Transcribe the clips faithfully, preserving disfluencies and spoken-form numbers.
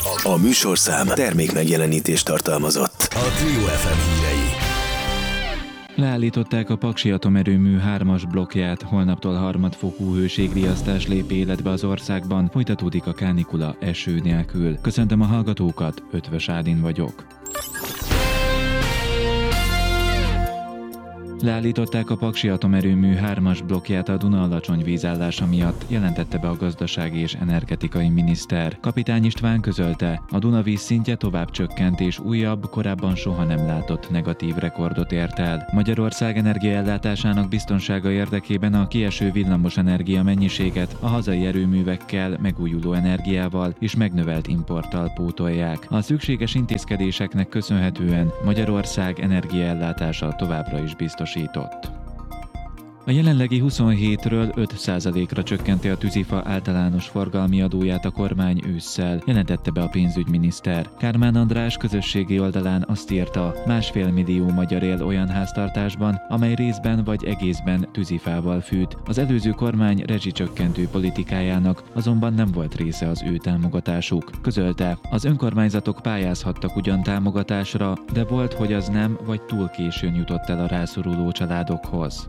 A műsorszám termék megjelenítést tartalmazott. A Trio ef em hírei. Leállították a Paksi atomerőmű hármas blokkját, holnaptól harmadfokú hőségriasztás lép életbe az országban, folytatódik a kánikula eső nélkül. Köszöntöm a hallgatókat, Ötvös Ádin vagyok. Leállították a Paksi atomerőmű hármas blokkját a Duna alacsony vízállása miatt, jelentette be a gazdasági és energetikai miniszter. Kapitány István közölte, a Duna vízszintje tovább csökkent és újabb, korábban soha nem látott negatív rekordot ért el. Magyarország energiaellátásának biztonsága érdekében a kieső villamos energia mennyiséget a hazai erőművekkel, megújuló energiával és megnövelt importtal pótolják. A szükséges intézkedéseknek köszönhetően Magyarország energiaellátása továbbra is biztos. A jelenlegi huszonhétről öt százalékra csökkenti a tűzifa általános forgalmi adóját a kormány ősszel, jelentette be a pénzügyminiszter. Kármán András közösségi oldalán azt írta, másfél millió magyar él olyan háztartásban, amely részben vagy egészben tűzifával fűt. Az előző kormány rezsicsökkentő politikájának azonban nem volt része az ő támogatásuk. Közölte, az önkormányzatok pályázhattak ugyan támogatásra, de volt, hogy az nem vagy túl későn jutott el a rászoruló családokhoz.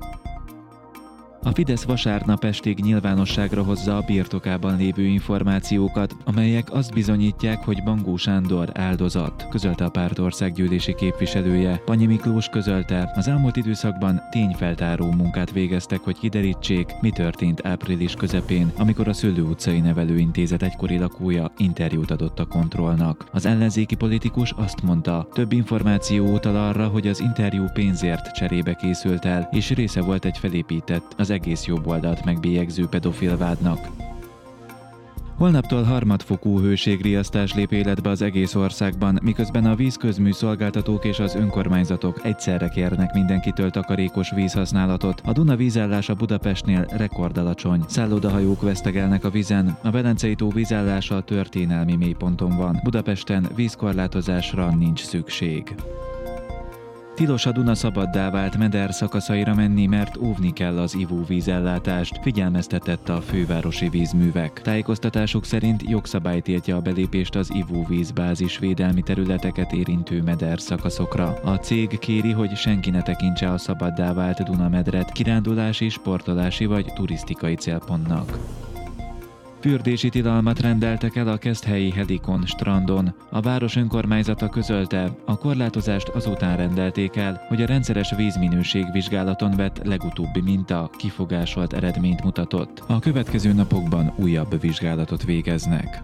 A Fidesz vasárnap estig nyilvánosságra hozza a birtokában lévő információkat, amelyek azt bizonyítják, hogy Bangó Sándor áldozat, közölte a párt országgyűlési képviselője. Panyi Miklós közölte, az elmúlt időszakban tényfeltáró munkát végeztek, hogy kiderítsék, mi történt április közepén, amikor a Szőlő utcai nevelőintézet egykori lakója interjút adott a Kontrollnak. Az ellenzéki politikus azt mondta, több információ utal arra, hogy az interjú pénzért cserébe készült el, és része volt egy felépített, az egész jobb oldalt megbélyegző pedofil vádnak. Holnaptól harmadfokú hőségriasztás lép életbe az egész országban, miközben a vízközmű szolgáltatók és az önkormányzatok egyszerre kérnek mindenkitől takarékos vízhasználatot. A Duna vízállása Budapestnél rekordalacsony. Szállodahajók vesztegelnek a vízen, a Velencei tó vízállása történelmi mélyponton van. Budapesten vízkorlátozásra nincs szükség. Tilos a Duna szabaddá vált meder szakaszaira menni, mert óvni kell az ivóvízellátást, figyelmeztetett a fővárosi vízművek. Tájékoztatásuk szerint jogszabály tiltja a belépést az ivóvízbázis védelmi területeket érintő meder szakaszokra. A cég kéri, hogy senki ne tekintse a szabaddá vált Duna medret kirándulási, sportolási vagy turisztikai célpontnak. Fürdési tilalmat rendeltek el a Keszthelyi Helikon strandon. A város önkormányzata közölte, a korlátozást azután rendelték el, hogy a rendszeres vízminőségvizsgálaton vett legutóbbi minta kifogásolt eredményt mutatott. A következő napokban újabb vizsgálatot végeznek.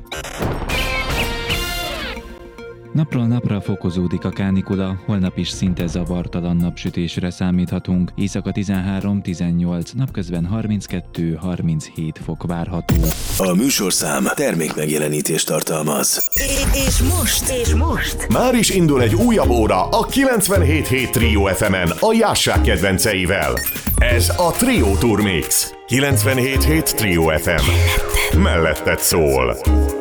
Napról napra fokozódik a kánikula, holnap is szinte zavartalan napsütésre számíthatunk. Éjszaka tizenhárom tizennyolc, napközben harminckettő harminchét fok várható. A műsorszám termék megjelenítést tartalmaz. És most, és most már is indul egy újabb óra a kilencvenhét hét Trio ef emen a Jássák kedvenceivel. Ez a Trio Tour Mix. kilencvenhét hét Trio ef em. Melletted szól.